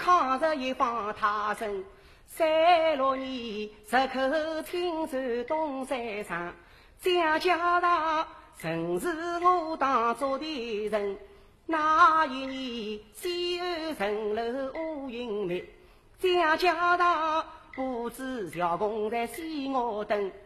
抗日一方他人。36年10口青州东山上，蒋家大曾是我当做的人。那一年西安城楼乌云密，蒋家大不知小凤在西我等。